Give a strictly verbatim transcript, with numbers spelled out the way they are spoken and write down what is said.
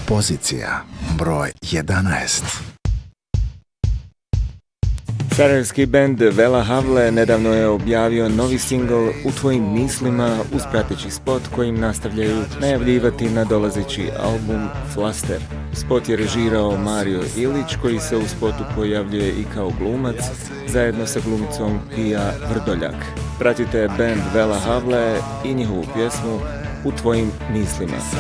Pozicija broj jedanaest. Sarajevski bend Vela Havle nedavno je objavio novi singl U tvojim mislima uz prateći spot kojim nastavljaju najavljivati nadolazeći album Flaster. Spot je režirao Mario Ilić koji se u spotu pojavljuje i kao glumac zajedno sa glumicom Pija Vrdoljak. Pratite bend Vela Havle i njihovu pjesmu U tvojim mislima.